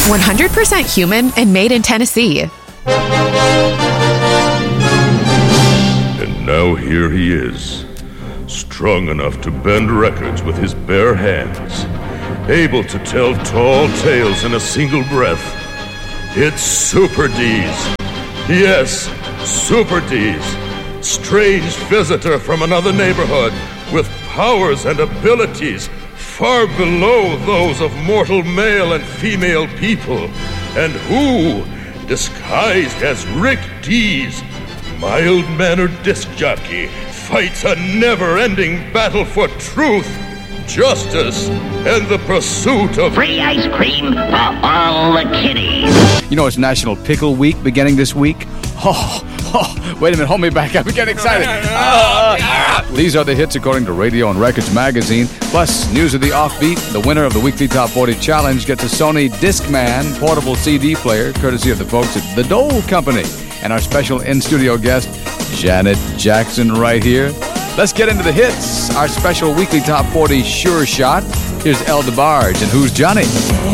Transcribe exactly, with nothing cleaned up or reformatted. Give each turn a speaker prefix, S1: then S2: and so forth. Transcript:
S1: one hundred percent human and made in Tennessee.
S2: And now here he is, strong enough to bend records with his bare hands, able to tell tall tales in a single breath. It's Super D's. Yes, Super D's. Strange visitor from another neighborhood with powers and abilities far below those of mortal male and female people, and who, disguised as Rick Dees, mild-mannered disc jockey, fights a never-ending battle for truth, justice, and the pursuit of
S3: free ice cream for all the kiddies.
S4: You know it's National Pickle Week beginning this week. Oh, oh, wait a minute, hold me back. I'm getting excited. Uh, these are the hits according to Radio and Records magazine. Plus, news of the offbeat. The winner of the weekly Top forty Challenge gets a Sony Discman portable C D player, courtesy of the folks at The Dole Company. And our special in-studio guest, Janet Jackson, right here. Let's get into the hits. Our special weekly Top forty Sure Shot. Here's El DeBarge and Who's Johnny?